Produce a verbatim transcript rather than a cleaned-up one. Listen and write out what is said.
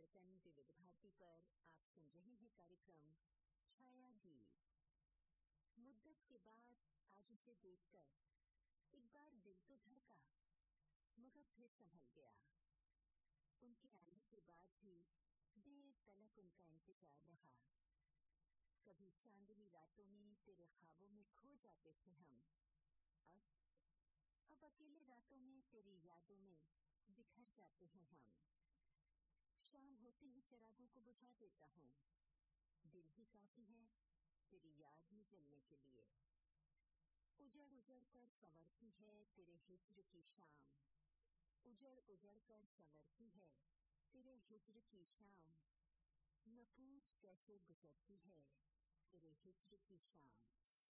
F M विविध भारती पर आप सुन रहे हैं कार्यक्रम छाया गीत। मुद्दत के बाद आज उसे देखकर एक बार दिल तो धड़का, मगर फिर संभल गया। उनके आने के बाद भी देर तलक उनका इंतजार रहा। कभी चांदनी रातों में तेरे ख्वाबों में खो जाते थे हम, अब अब अकेले रातों में तेरी यादों में बिखर जाते हैं हम। शाम होते ही चिरागों को बुझा देता हूँ, दिल ही काफी है तेरी याद में जलने के लिए। उजड़ उजड़ कर संवरती है तेरे हिज्र की शाम, उजड़ उजड़ कर संवरती है तेरे हिज्र की शाम। न पूछ कैसे गुजरती है तेरे हिज्र की शाम।